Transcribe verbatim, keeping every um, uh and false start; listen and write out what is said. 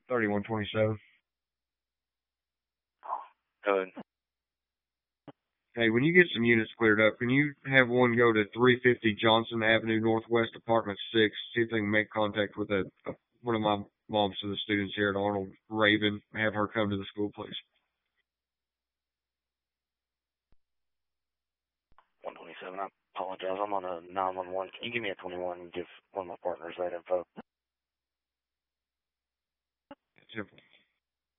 thirty-one twenty-seven. Good. Hey, when you get some units cleared up, can you have one go to three fifty Johnson Avenue Northwest, Apartment six, see if they can make contact with a, a one of my moms of the students here at Arnold, Raven, have her come to the school, please. one twenty-seven, I apologize. I'm on a nine one one. Can you give me a twenty-one and give one of my partners that info? Simple.